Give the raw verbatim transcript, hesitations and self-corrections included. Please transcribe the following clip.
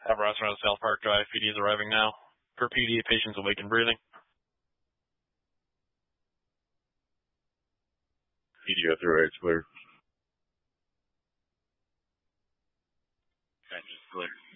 Alvarez around South Park Drive. P D is arriving now. Per P D, patients awake and breathing. P D go through it's clear. That's clear.